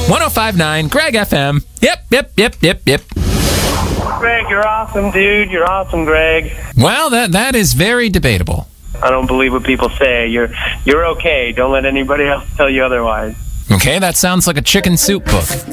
1059 Greg FM. Yep. Greg, you're awesome, dude. You're awesome, Greg. Well, that is very debatable. I don't believe what people say. You're okay. Don't let anybody else tell you otherwise. Okay, that sounds like a chicken soup book.